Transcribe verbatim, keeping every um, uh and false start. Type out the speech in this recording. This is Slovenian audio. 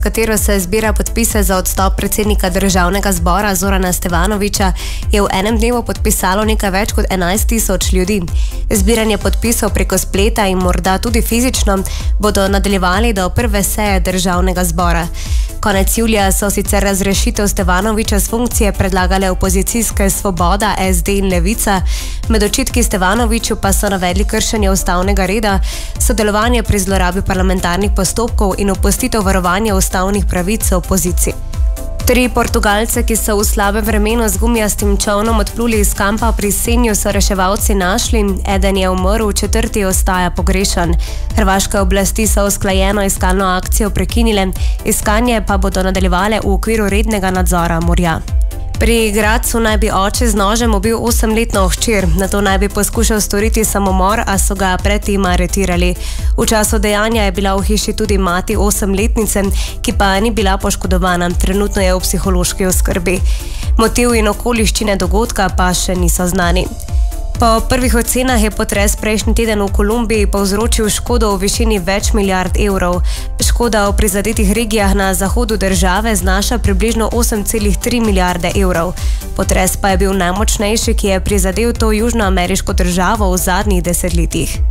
katero se zbira podpise za odstop predsednika državnega zbora Zorana Stevanovića, je v enem dnevu podpisalo nekaj več kot enajst tisoč ljudi. Zbiranje podpisov preko spleta in morda tudi fizično bodo nadaljevali do prve seje državnega zbora. Konec julija so sicer razrešitev Stevanovića z funkcije predlagale opozicijske Svoboda, S D in Levica, med očitki Stevanoviću pa so navedli kršenje ustavnega reda, sodelovanje pri zlorabi parlamentarnih postopkov in opustitev varovanja ustavnih pravic opoziciji. Tri Portugalce, ki so v slabem vremenu z gumijastim čolnom odpluli iz kampa pri Senju, so reševalci našli, eden je umrl, četrti ostaja pogrešan. Hrvaške oblasti so usklajeno iskalno akcijo prekinile, iskanje pa bodo nadaljevale v okviru rednega nadzora morja. Pri Gradcu naj bi oče z nožem ubil osemletno hčer, nato naj bi poskušal storiti samomor, a so ga predtem aretirali. V času dejanja je bila v hiši tudi mati osemletnice, ki pa ni bila poškodovana, trenutno je v psihološki oskrbi. Motiv in okoliščine dogodka pa še niso znani. Po prvih ocenah je potres prejšnji teden v Kolumbiji povzročil škodo v višini več milijard evrov. Škoda v prizadetih regijah na zahodu države znaša približno osem celih tri milijarde evrov. Potres pa je bil najmočnejši, ki je prizadel to južnoameriško državo v zadnjih desetletjih.